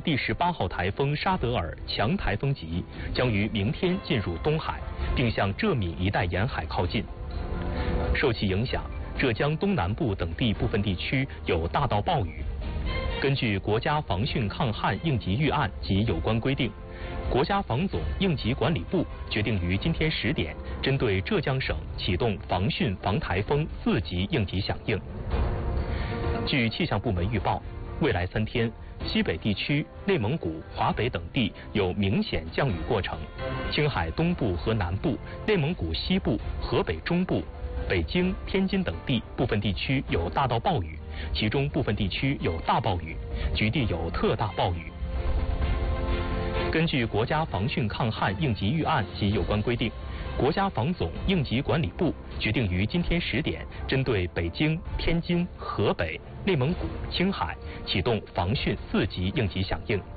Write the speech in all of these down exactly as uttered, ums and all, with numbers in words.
第十八号台风沙德尔强台风级，将于明天进入东海，并向浙闽一带沿海靠近。受其影响，浙江东南部等地部分地区有大到暴雨。根据国家防汛抗旱应急预案及有关规定，国家防总应急管理部决定于今天十点，针对浙江省启动防汛防台风四级应急响应。据气象部门预报，未来三天，西北地区、内蒙古、华北等地有明显降雨过程，青海东部和南部、内蒙古西部、河北中部、北京、天津等地部分地区有大到暴雨，其中部分地区有大暴雨，局地有特大暴雨。根据国家防汛抗旱应急预案及有关规定，国家防总应急管理部决定于今天十点，针对北京、天津、河北、内蒙古、青海启动防汛四级应急响应。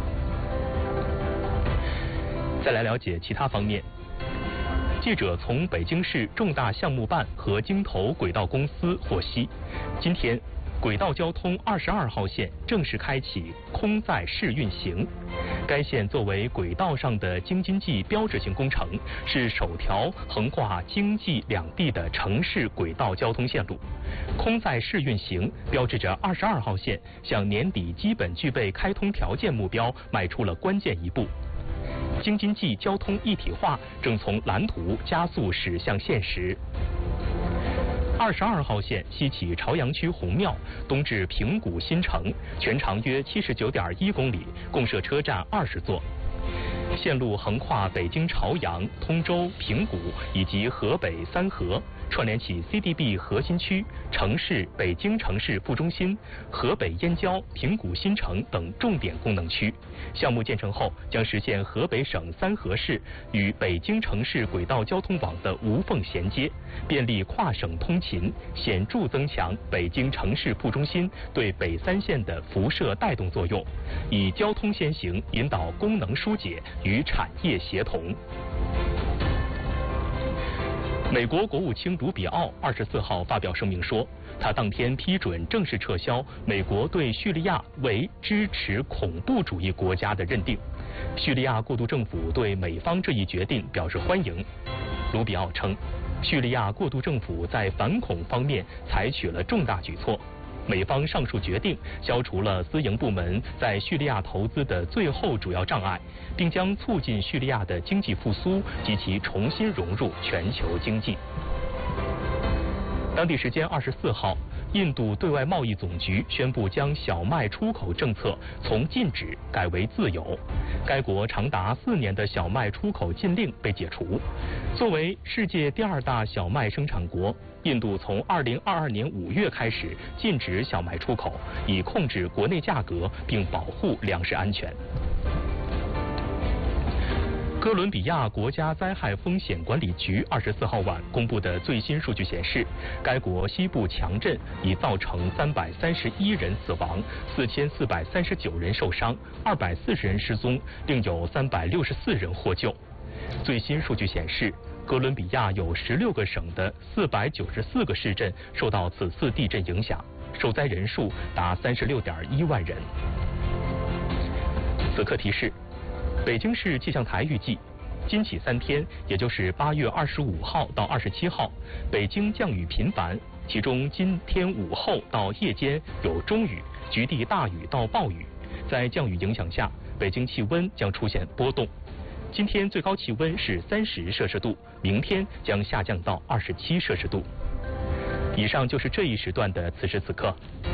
再来了解其他方面。记者从北京市重大项目办和京投轨道公司获悉，今天轨道交通二十二号线正式开启空载试运行。该线作为轨道上的京津冀标志性工程，是首条横跨京冀两地的城市轨道交通线路。空载试运行标志着二十二号线向年底基本具备开通条件目标迈出了关键一步。京津冀交通一体化正从蓝图加速驶向现实。二十二号线西起朝阳区红庙，东至平谷新城，全长约七十九点一公里，共设车站二十座。线路横跨北京朝阳、通州、平谷以及河北三河，串联起 C D B 核心区、城市、北京城市副中心、河北燕郊、平谷新城等重点功能区。项目建成后，将实现河北省三河市与北京城市轨道交通网的无缝衔接，便利跨省通勤，显著增强北京城市副中心对北三县的辐射带动作用，以交通先行引导功能疏解与产业协同。美国国务卿卢比奥二十四号发表声明说，他当天批准正式撤销美国对叙利亚为支持恐怖主义国家的认定。叙利亚过渡政府对美方这一决定表示欢迎。卢比奥称，叙利亚过渡政府在反恐方面采取了重大举措。美方上述决定消除了私营部门在叙利亚投资的最后主要障碍，并将促进叙利亚的经济复苏及其重新融入全球经济。当地时间二十四号，印度对外贸易总局宣布将小麦出口政策从禁止改为自由，该国长达四年的小麦出口禁令被解除。作为世界第二大小麦生产国，印度从二零二二年五月开始禁止小麦出口，以控制国内价格并保护粮食安全。哥伦比亚国家灾害风险管理局二十四号晚公布的最新数据显示，该国西部强震已造成三百三十一人死亡、四千四百三十九人受伤、二百四十人失踪，另有三百六十四人获救。最新数据显示，哥伦比亚有十六个省的四百九十四个市镇受到此次地震影响，受灾人数达三十六点一万人。此刻提示，北京市气象台预计，今起三天，也就是八月二十五号到二十七号，北京降雨频繁，其中今天午后到夜间有中雨，局地大雨到暴雨。在降雨影响下，北京气温将出现波动。今天最高气温是三十摄氏度，明天将下降到二十七摄氏度。以上就是这一时段的此时此刻。